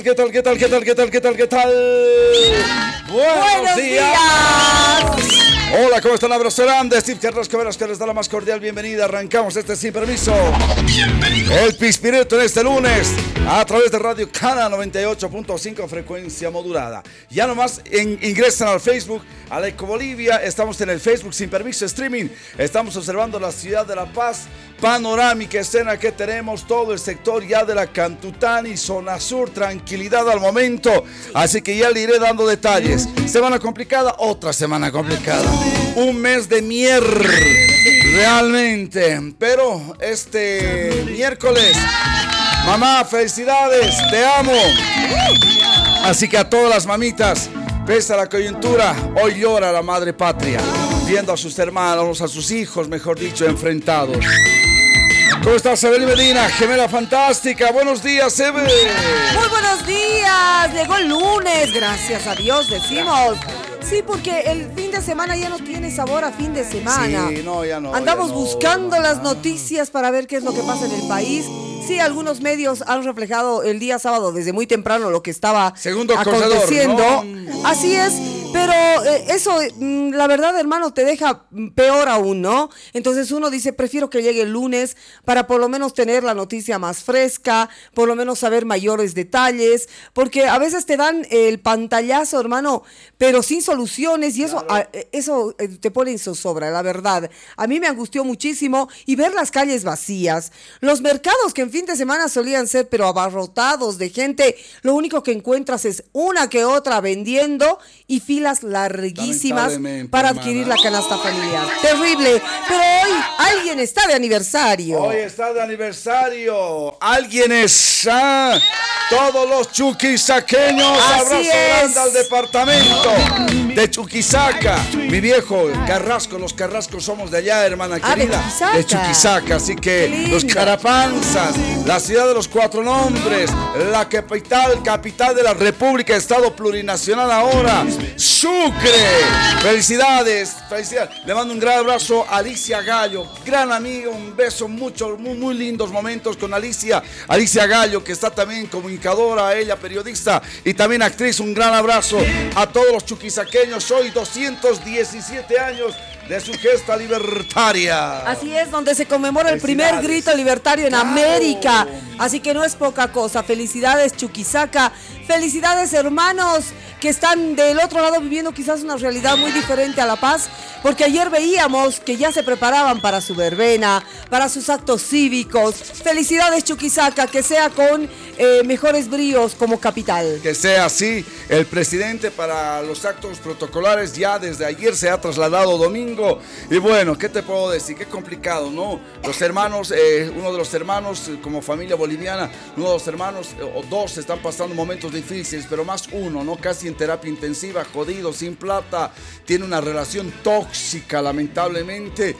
¿Qué tal? Buenos días. Hola, ¿cómo están? Abrazo grande. Steve Carrasco Veras que les da la más cordial bienvenida. Arrancamos Sin Permiso. Bienvenido. El Pispireto en este lunes a través de Radio Cana 98.5 frecuencia modulada. Ya nomás ingresan al Facebook, a la Eco Bolivia. Estamos en el Facebook Sin Permiso Streaming. Estamos observando la ciudad de La Paz. Panorámica escena que tenemos, todo el sector ya de la Cantutani, zona sur, tranquilidad al momento, así que ya le iré dando detalles. Semana complicada, otra semana complicada, un mes de mierda, realmente, pero este miércoles, mamá, felicidades, te amo, así que a todas las mamitas, pese a la coyuntura, hoy llora la madre patria, viendo a sus hermanos, a sus hijos, mejor dicho, enfrentados. ¿Cómo estás, Evelyn Medina? Gemela fantástica. Buenos días, Eve. Muy buenos días. Llegó el lunes, gracias a Dios, decimos. Sí, porque el fin de semana ya no tiene sabor a fin de semana. Sí, no, ya no. Andamos ya no, buscando las noticias para ver qué es lo que pasa en el país. Sí, algunos medios han reflejado el día sábado desde muy temprano lo que estaba aconteciendo. ¿No? Así es. Pero eso, la verdad, hermano, te deja peor aún, ¿no? Entonces uno dice, prefiero que llegue el lunes para por lo menos tener la noticia más fresca, por lo menos saber mayores detalles, porque a veces te dan el pantallazo, hermano, pero sin soluciones y eso, claro. Eso te pone en zozobra, la verdad. A mí me angustió muchísimo y ver las calles vacías, los mercados que en fin de semana solían ser pero abarrotados de gente, lo único que encuentras es una que otra vendiendo y filas larguísimas para adquirir la canasta familiar. Terrible, pero hoy alguien está de aniversario. Hoy está de aniversario. Alguien está. Todos los chuquisaqueños. Abrazo grande al departamento de Chuquisaca. Mi viejo Carrasco, los Carrascos somos de allá, hermana querida. De Chuquisaca, así que los Carapanzas, la ciudad de los cuatro nombres, la capital de la República, Estado plurinacional ahora. Sucre, felicidades. Le mando un gran abrazo a Alicia Gallo, gran amiga, un beso, muy lindos momentos con Alicia Gallo, que está también comunicadora, ella periodista y también actriz. Un gran abrazo a todos los chuquisaqueños, hoy 217 años de su gesta libertaria. Así es, donde se conmemora el primer grito libertario en América, así que no es poca cosa. Felicidades, Chuquisaca, felicidades, hermanos que están del otro lado viviendo quizás una realidad muy diferente a La Paz, porque ayer veíamos que ya se preparaban para su verbena, para sus actos cívicos. Felicidades, Chuquisaca, que sea con mejores bríos como capital. Que sea así. El presidente para los actos protocolares ya desde ayer se ha trasladado domingo. Y bueno, ¿qué te puedo decir? Qué complicado, ¿no? Los hermanos, uno de los hermanos, como familia boliviana, uno de los hermanos o dos están pasando momentos difíciles, pero más uno, ¿no? Casi en terapia intensiva, jodido, sin plata, tiene una relación tóxica, lamentablemente,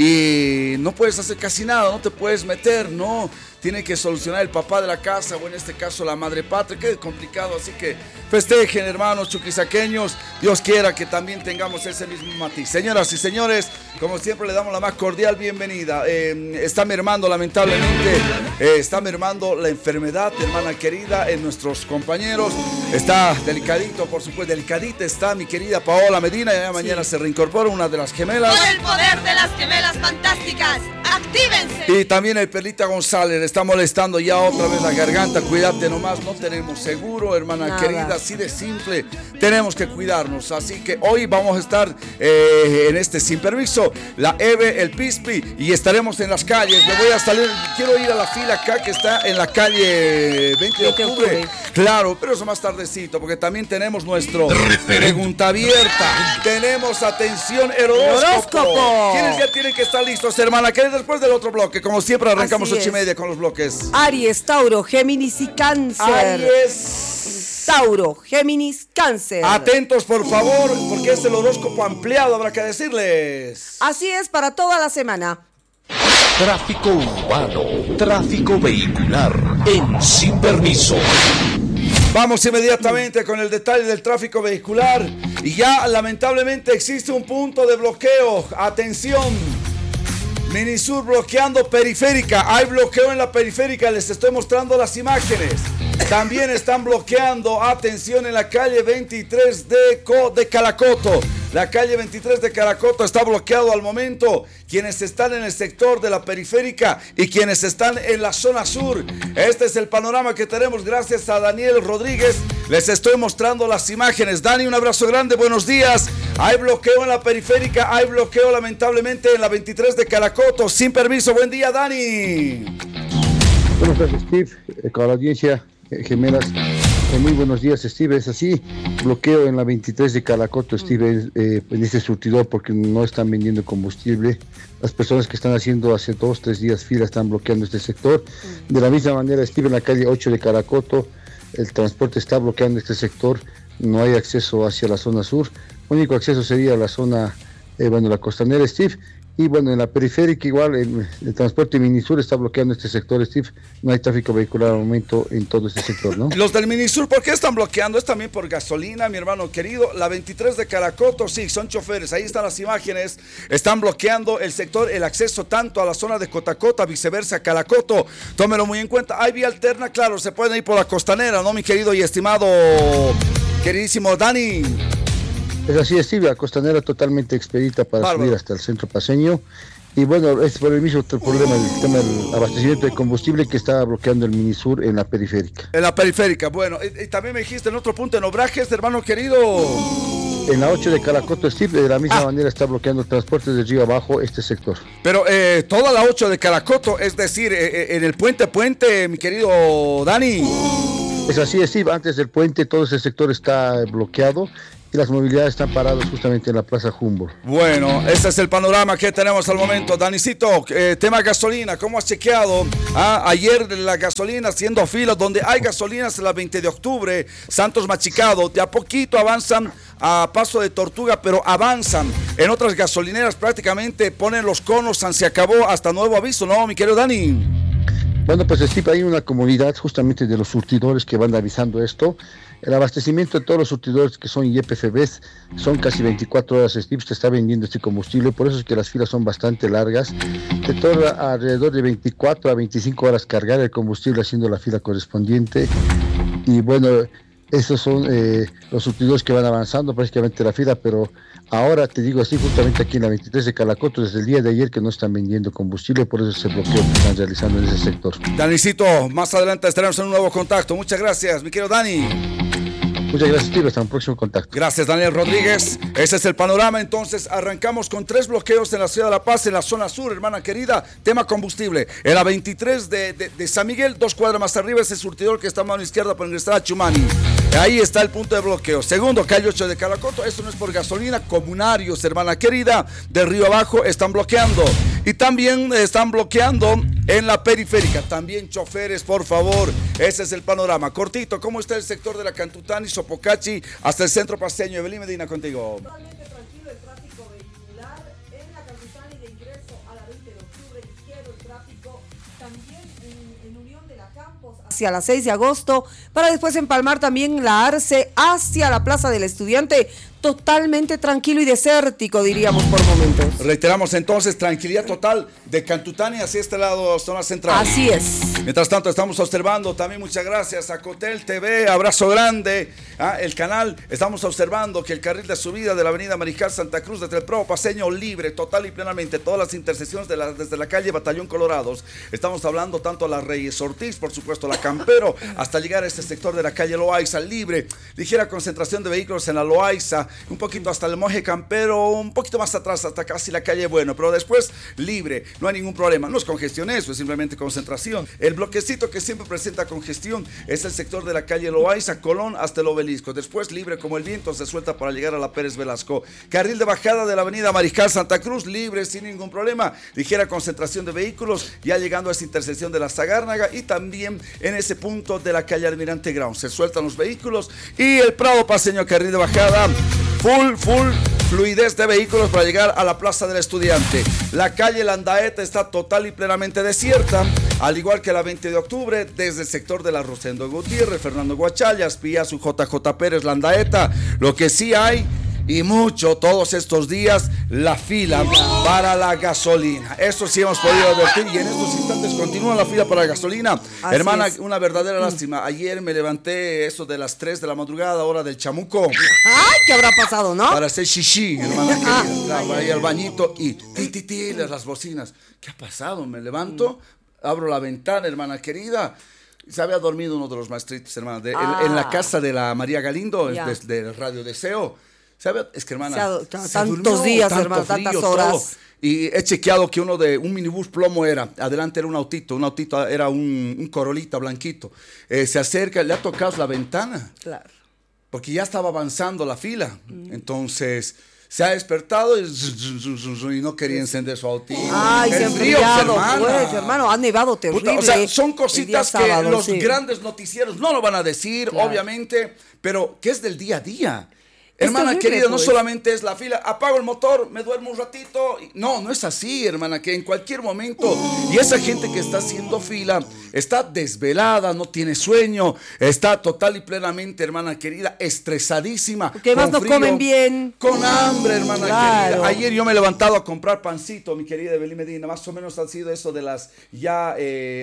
y no puedes hacer casi nada, no te puedes meter, ¿no? Tiene que solucionar el papá de la casa, o en este caso la madre patria. Qué complicado, así que festejen, hermanos chuquisaqueños. Dios quiera que también tengamos ese mismo matiz. Señoras y señores, como siempre le damos la más cordial bienvenida. Está mermando, lamentablemente, está mermando la enfermedad, hermana querida, en nuestros compañeros. Está delicadito, por supuesto, delicadita está mi querida Paola Medina. Ya mañana se reincorpora una de las gemelas. Por el poder de las gemelas fantásticas, actívense. Y también el Perlita González está molestando ya otra vez la garganta. Cuídate nomás, no tenemos seguro, hermana querida, así de simple. Tenemos que cuidarnos, así que hoy vamos a estar en este Sin Permiso, la Eve, el Pispi, y estaremos en las calles. Me voy a salir, quiero ir a la fila acá que está en la calle 20 de octubre. Claro, pero eso más tardecito, porque también tenemos nuestro pregunta abierta. Tenemos, atención, el horóscopo. ¿Quiénes ya tienen que estar listos, hermana? Que después del otro bloque, como siempre, arrancamos 8:30 con los bloques. Aries, Tauro, Géminis y Cáncer. Aries, Tauro, Géminis, Cáncer. Atentos, por favor, porque es el horóscopo ampliado, habrá que decirles. Así es, para toda la semana. Tráfico urbano, tráfico vehicular, en Sin Permiso. Vamos inmediatamente con el detalle del tráfico vehicular. Y ya lamentablemente existe un punto de bloqueo. Atención. Minisur bloqueando periférica. Hay bloqueo en la periférica, les estoy mostrando las imágenes. También están bloqueando, atención, en la calle 23 de Caracoto. La calle 23 de Caracoto está bloqueado al momento. Quienes están en el sector de la periférica y quienes están en la zona sur. Este es el panorama que tenemos gracias a Daniel Rodríguez. Les estoy mostrando las imágenes. Dani, un abrazo grande, buenos días. Hay bloqueo en la periférica, hay bloqueo lamentablemente en la 23 de Caracoto. Sin permiso, buen día, Dani. Buenos días, Steve, con la audiencia, gemelas. Muy buenos días, Steve. Es así, bloqueo en la 23 de Caracoto, Steve, en este surtidor porque no están vendiendo combustible. Las personas que están haciendo hace 2-3 días fila están bloqueando este sector. De la misma manera, Steve, en la calle 8 de Caracoto, el transporte está bloqueando este sector. No hay acceso hacia la zona sur. El único acceso sería la zona, la costanera, Steve. Y bueno, en la periférica igual el transporte Minisur está bloqueando este sector, Steve. No hay tráfico vehicular al momento en todo este sector, ¿no? Los del Minisur, ¿por qué están bloqueando? Es también por gasolina, mi hermano querido. La 23 de Caracoto, sí, son choferes. Ahí están las imágenes. Están bloqueando el sector, el acceso tanto a la zona de Cotacota, viceversa, Caracoto. Tómelo muy en cuenta. Hay vía alterna, claro, se pueden ir por la costanera, ¿no, mi querido y estimado, queridísimo Dani? Es así, Steve, la costanera totalmente expedita para subir hasta el centro paseño. Y bueno, es por el mismo problema, el tema del abastecimiento de combustible que está bloqueando el Minisur en la periférica. En la periférica, bueno, y también me dijiste en otro punto, en Obrajes, hermano querido. En la 8 de Caracoto, Steve, de la misma manera está bloqueando el transporte de río abajo este sector. Pero toda la 8 de Caracoto, es decir, en el puente, mi querido Dani. Es así, Steve, antes del puente todo ese sector está bloqueado. Y las movilidades están paradas justamente en la Plaza Humboldt. Bueno, ese es el panorama que tenemos al momento. Danicito, tema gasolina, ¿cómo has chequeado? Ayer la gasolina haciendo filas, donde hay gasolinas en la 20 de octubre, Santos Machicado, de a poquito avanzan a paso de tortuga, pero avanzan. En otras gasolineras prácticamente ponen los conos, se acabó hasta nuevo aviso, ¿no, mi querido Dani? Bueno, pues Steve, hay una comunidad justamente de los surtidores que van avisando esto. El abastecimiento de todos los surtidores que son YPFBs son casi 24 horas, Steve, se está vendiendo este combustible, por eso es que las filas son bastante largas. Te tarda alrededor de 24 a 25 horas cargar el combustible haciendo la fila correspondiente. Y bueno, esos son los surtidores que van avanzando prácticamente la fila, pero ahora te digo así, justamente aquí en la 23 de Caracoto, desde el día de ayer que no están vendiendo combustible, por eso ese bloqueo que están realizando en ese sector. Danicito, más adelante estaremos en un nuevo contacto. Muchas gracias, mi querido Dani. Muchas gracias, Steve. Hasta un próximo contacto. Gracias, Daniel Rodríguez. Ese es el panorama. Entonces, arrancamos con 3 bloqueos en la ciudad de La Paz, en la zona sur, hermana querida. Tema combustible. En la 23 de San Miguel, 2 cuadras más arriba, ese surtidor que está a mano izquierda para ingresar a Chumani. Ahí está el punto de bloqueo. Segundo, calle 8 de Caracoto. Esto no es por gasolina. Comunarios, hermana querida, de Río Abajo están bloqueando. Y también están bloqueando en la periférica. También choferes, por favor. Ese es el panorama. Cortito, ¿cómo está el sector de la Cantutani, Sopocachi, hasta el centro paseño? Evelyn Medina, contigo. Totalmente tranquilo el tráfico vehicular en la Cantutani de ingreso a la 20 de octubre, ligero el tráfico. También en Unión de la Campos hacia la 6 de agosto, para después empalmar también la Arce hacia la Plaza del Estudiante. Totalmente tranquilo y desértico, diríamos por momentos. Reiteramos entonces, tranquilidad total de Cantutani hacia este lado, zona central. Así es. Mientras tanto, estamos observando también, muchas gracias a Cotel TV, abrazo grande, el canal. Estamos observando que el carril de subida de la avenida Mariscal Santa Cruz desde el Prado Paseño libre, total y plenamente, todas las intersecciones desde la calle Batallón Colorados. Estamos hablando tanto a la Reyes Ortiz, por supuesto, la Campero, hasta llegar a este sector de la calle Loaiza libre. Ligera concentración de vehículos en la Loaiza, un poquito hasta el Monje Campero, un poquito más atrás hasta casi la calle Bueno, pero después libre, no hay ningún problema. No es congestión eso, es simplemente concentración. El bloquecito que siempre presenta congestión es el sector de la calle Loaiza, Colón hasta el Obelisco. Después libre como el viento se suelta para llegar a la Pérez Velasco. Carril de bajada de la avenida Mariscal Santa Cruz, libre sin ningún problema. Ligera concentración de vehículos ya llegando a esa intersección de la Zagárnaga y también en ese punto de la calle Almirante Ground. Se sueltan los vehículos y el Prado Paseño, carril de bajada, full fluidez de vehículos para llegar a la Plaza del Estudiante. La calle Landaeta está total y plenamente desierta, al igual que la 20 de octubre, desde el sector de la Rosendo Gutiérrez, Fernando Guachallas, Piazu, JJ Pérez, Landaeta. Lo que sí hay y mucho todos estos días la fila para la gasolina. Eso sí hemos podido advertir y en estos instantes continúa la fila para la gasolina. Así hermana, es. una verdadera lástima. Ayer me levanté eso de las 3 de la madrugada, hora del chamuco. Ay, ¿qué habrá pasado, no? Para hacer xixi, hermana querida. Para ir al bañito y las bocinas. ¿Qué ha pasado? Me levanto, abro la ventana, hermana querida. Se había dormido uno de los maestritos, hermana, en la casa de la María Galindo, de Radio Deseo. Es que, hermana, tantos días, hermana, tantas horas. Todo. Y he chequeado que un minibús plomo era, adelante era un autito era un Corolita blanquito. Se acerca, le ha tocado la ventana. Claro. Porque ya estaba avanzando la fila. Entonces se ha despertado y no quería encender su autito. Ay, se ha enfriado, pues, hermano, ha nevado terrible. Puta, o sea, son cositas sábado, que los grandes noticieros no lo van a decir, claro, obviamente, pero que es del día a día. Hermana terrible, querida, pues. No solamente es la fila, apago el motor, me duermo un ratito. No es así, hermana, que en cualquier momento, y esa gente que está haciendo fila, está desvelada, no tiene sueño, está total y plenamente, hermana querida, estresadísima. Porque además no comen bien. Con hambre, hermana querida. Ayer yo me he levantado a comprar pancito, mi querida Evelyn Medina, más o menos ha sido eso de las ya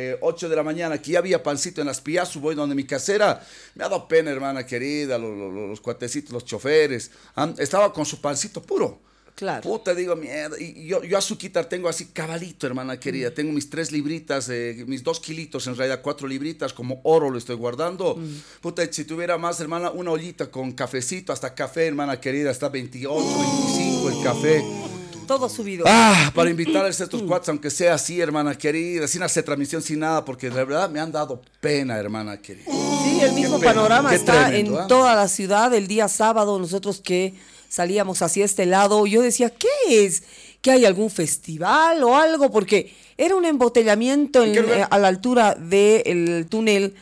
8 de la mañana, que ya había pancito en las Piazzu, voy donde mi casera. Me ha dado pena, hermana querida, los cuatecitos, los choferes. Estaba con su pancito puro. Claro. Puta, digo, mierda. Y yo azuquitar tengo así cabalito, hermana querida. Tengo mis 3 libritas, mis 2 kilitos, en realidad 4 libritas, como oro lo estoy guardando. Puta, si tuviera más, hermana, una ollita con cafecito, hasta café, hermana querida, está 28, 25 el café. Todo subido. Para invitarles a estos cuates, aunque sea así, hermana querida, sin hacer transmisión, sin nada, porque la verdad me han dado pena, hermana querida. Sí, el mismo panorama está tremendo, en toda la ciudad. El día sábado, nosotros que salíamos hacia este lado, yo decía, ¿qué es? ¿Que hay algún festival o algo? Porque era un embotellamiento a la altura del túnel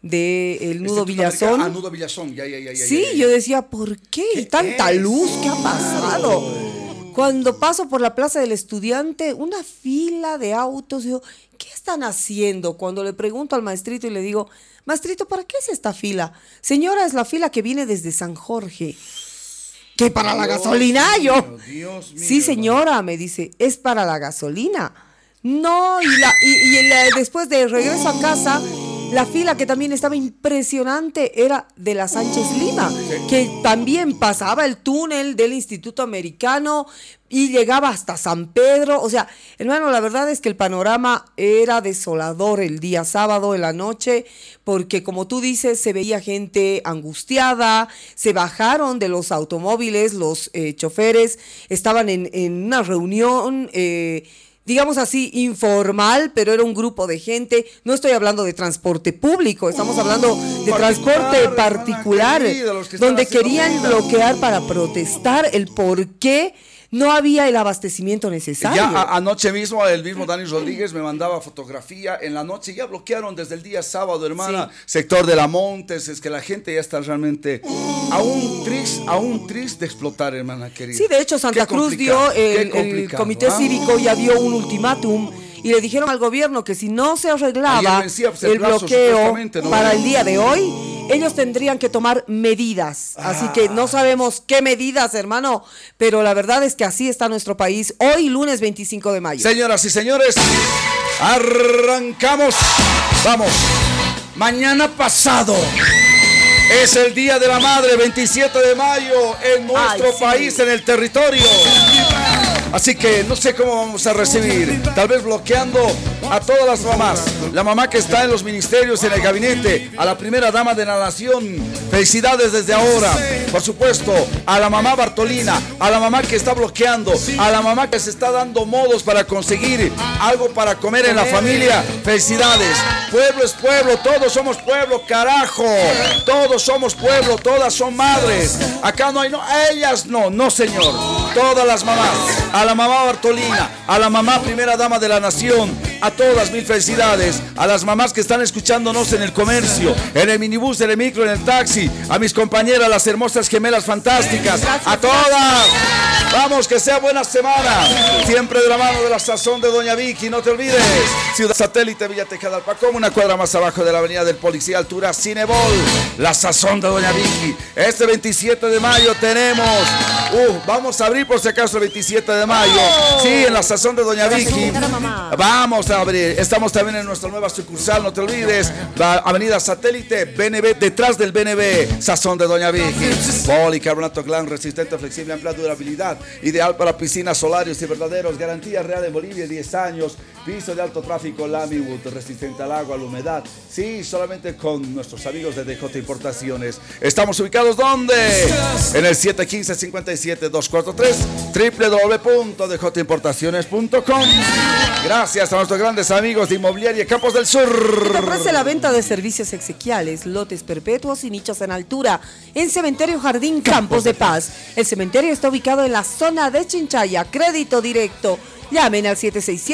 del Nudo Villazón. Nudo Villazón, ya. Sí, yo decía, ¿por qué? ¿Y tanta luz? ¿Qué ha pasado? Cuando paso por la Plaza del Estudiante, una fila de autos, digo, ¿qué están haciendo? Cuando le pregunto al maestrito y le digo, maestrito, ¿para qué es esta fila? Señora, es la fila que viene desde San Jorge. ¿Qué, para la gasolina? Dios mío. Sí, señora, me dice, es para la gasolina. No, después de regreso a casa, la fila que también estaba impresionante era de la Sánchez Lima, que también pasaba el túnel del Instituto Americano y llegaba hasta San Pedro. O sea, hermano, la verdad es que el panorama era desolador el día sábado en la noche, porque como tú dices, se veía gente angustiada, se bajaron de los automóviles, los choferes estaban en una reunión, digamos así, informal, pero era un grupo de gente. No estoy hablando de transporte público, estamos hablando de transporte particular, donde querían bloquear para protestar el por qué no había el abastecimiento necesario. Ya anoche mismo, el mismo Dani Rodríguez me mandaba fotografía. En la noche ya bloquearon desde el día sábado, hermana, sí. Sector de la Montes. Es que la gente ya está realmente a un tris de explotar, hermana querida. Sí, de hecho Santa Cruz dio, el comité cívico ya dio un ultimátum y le dijeron al gobierno que si no se arreglaba el bloqueo para el día de hoy, ellos tendrían que tomar medidas. Así que no sabemos qué medidas, hermano, pero la verdad es que así está nuestro país hoy, lunes 25 de mayo. Señoras y señores, arrancamos. Vamos. Mañana pasado es el Día de la Madre, 27 de mayo, en nuestro país, en el territorio. Así que no sé cómo vamos a recibir, tal vez bloqueando a todas las mamás. La mamá que está en los ministerios, en el gabinete, a la primera dama de la nación, felicidades desde ahora. Por supuesto, a la mamá Bartolina, a la mamá que está bloqueando, a la mamá que se está dando modos para conseguir algo para comer en la familia, felicidades. Pueblo es pueblo, todos somos pueblo, carajo. Todos somos pueblo, todas son madres. Acá no hay, no, ellas no señor. Todas las mamás. A la mamá Bartolina, a la mamá primera dama de la nación, a todas mil felicidades, a las mamás que están escuchándonos en el comercio, en el minibús, en el micro, en el taxi, a mis compañeras, las hermosas gemelas fantásticas, a todas. Vamos, que sea buena semana, siempre de la mano de la sazón de Doña Vicky, no te olvides. Ciudad Satélite, Villa Tejada, Alpacom, una cuadra más abajo de la avenida del Policía, altura Cinebol, la sazón de Doña Vicky. Este 27 de mayo tenemos Vamos a abrir por si acaso el 27 de mayo. Sí, en la sazón de Doña Vicky. Vamos a abrir. Estamos también en nuestra nueva sucursal, no te olvides. Avenida Satélite, BNB, detrás del BNB. Sazón de Doña Vicky. Policarbonato Clan, resistente, flexible, amplia durabilidad. Ideal para piscinas, solarios y verdaderos. Garantía real en Bolivia, 10 años. Piso de alto tráfico, Lamiwood, resistente al agua, a la humedad. Sí, solamente con nuestros amigos de DJ Importaciones. Estamos ubicados ¿dónde? En el 715-57-243, www.djimportaciones.com. Gracias a nuestros grandes amigos de Inmobiliaria Campos del Sur. Te ofrece la venta de servicios exequiales, lotes perpetuos y nichos en altura en Cementerio Jardín Campos de Paz. El cementerio está ubicado en la zona de Chinchaya. Crédito directo. Llamen al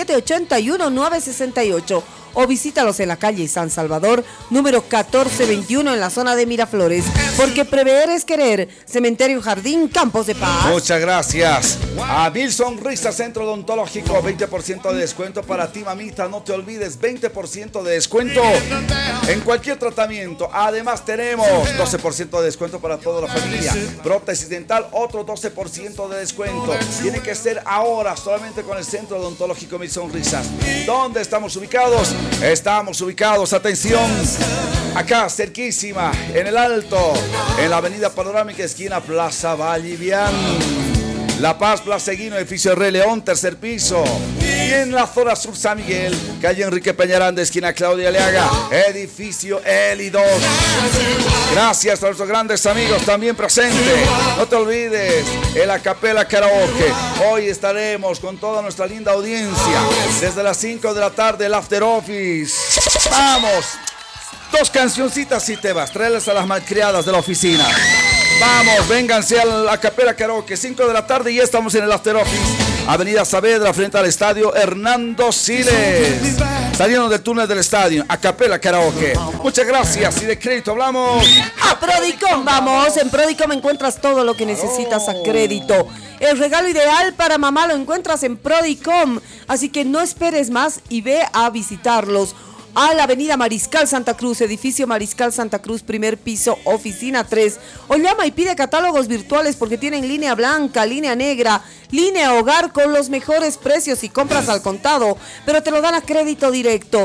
767-81968 o visítalos en la calle San Salvador, número 1421 en la zona de Miraflores, porque prever es querer. Cementerio Jardín Campos de Paz. Muchas gracias a Mil Sonrisas Centro Odontológico, 20% de descuento para ti, mamita, no te olvides, 20% de descuento en cualquier tratamiento. Además tenemos 12% de descuento para toda la familia. Prótesis dental, otro 12% de descuento. Tiene que ser ahora solamente con el Centro Odontológico Mil Sonrisas. ¿Dónde estamos ubicados? Estamos ubicados, atención, acá cerquísima, en el Alto, en la avenida Panorámica, esquina Plaza Vallivian, La Paz, Plaza Eguino, edificio Rey León, tercer piso. Y en la zona sur San Miguel, calle Enrique Peñaranda, esquina Claudia Leaga, edificio Eli 2. Gracias a nuestros grandes amigos también presentes. No te olvides, el Acapela Karaoke. Hoy estaremos con toda nuestra linda audiencia. Desde las 5 de la tarde, el After Office. ¡Vamos! 2 cancioncitas y te vas. Tráelas a las malcriadas de la oficina. Vamos, vénganse a la Acapela Karaoke. 5 de la tarde y ya estamos en el After Office. Avenida Saavedra, frente al estadio Hernando Siles. Saliendo del túnel del estadio, Acapela Karaoke. Muchas gracias. Y de crédito hablamos. A Prodicom, vamos. En Prodicom encuentras todo lo que necesitas a crédito. El regalo ideal para mamá lo encuentras en Prodicom. Así que no esperes más y ve a visitarlos. A la avenida Mariscal Santa Cruz, edificio Mariscal Santa Cruz, primer piso, oficina 3. O llama y pide catálogos virtuales porque tienen línea blanca, línea negra, línea hogar con los mejores precios y compras al contado, pero te lo dan a crédito directo.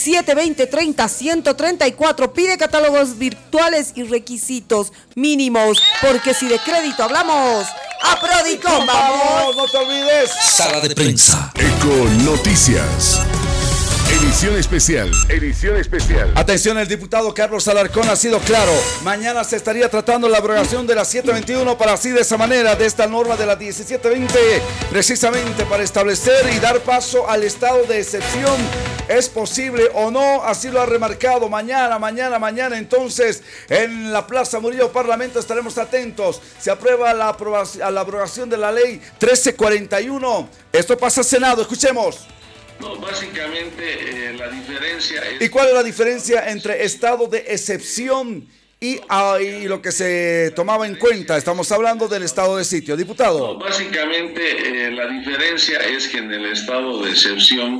720-30-134. Pide catálogos virtuales y requisitos mínimos, porque si de crédito hablamos, a Prodicom vamos. No te olvides. Sala de prensa. Eco Noticias. Edición especial. Atención, el diputado Carlos Alarcón ha sido claro. Mañana se estaría tratando la abrogación de la 721 para así de esa manera, de esta norma de la 1720, precisamente para establecer y dar paso al estado de excepción. ¿Es posible o no? Así lo ha remarcado. Mañana, entonces, en la Plaza Murillo Parlamento estaremos atentos. Se aprueba la abrogación de la ley 1341. Esto pasa al Senado. Escuchemos. No, básicamente la diferencia es... ¿Y cuál es la diferencia entre estado de excepción y lo que se tomaba en cuenta? Estamos hablando del estado de sitio, diputado. No, básicamente la diferencia es que en el estado de excepción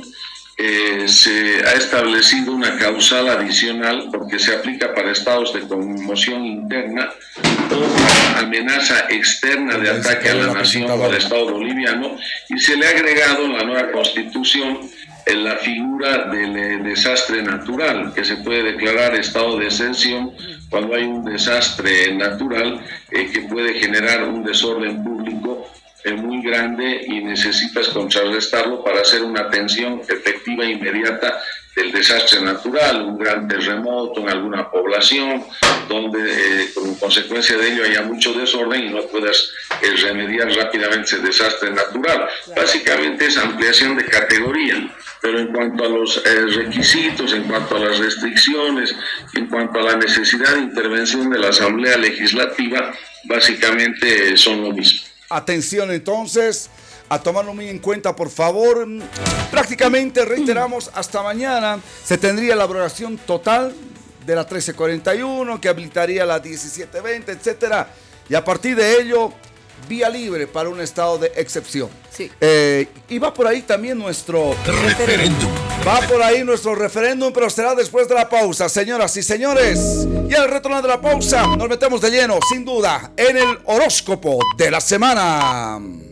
se ha establecido una causal adicional porque se aplica para estados de conmoción interna o amenaza externa de ataque a la nación o al estado boliviano, y se le ha agregado en la nueva constitución en la figura del desastre natural, que se puede declarar estado de excepción cuando hay un desastre natural que puede generar un desorden público muy grande y necesitas contrarrestarlo para hacer una atención efectiva e inmediata del desastre natural, un gran terremoto en alguna población donde como consecuencia de ello haya mucho desorden y no puedas remediar rápidamente ese desastre natural. Básicamente es ampliación de categoría, pero en cuanto a los requisitos, en cuanto a las restricciones, en cuanto a la necesidad de intervención de la Asamblea Legislativa, básicamente son lo mismo. Atención entonces, a tomarlo muy en cuenta, por favor. Prácticamente, reiteramos, hasta mañana se tendría la abrogación total de la 1341, que habilitaría la 1720, etcétera. Y a partir de ello, vía libre para un estado de excepción. Sí. Y va por ahí también nuestro referéndum. Va por ahí nuestro referéndum, pero será después de la pausa, señoras y señores. Y al retorno de la pausa nos metemos de lleno, sin duda, en el horóscopo de la semana.